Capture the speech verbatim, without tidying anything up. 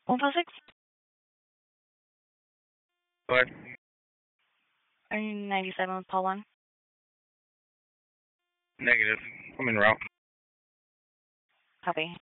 one four six? What? Are you ninety-seven with Paul one? Negative. I'm in route. Copy.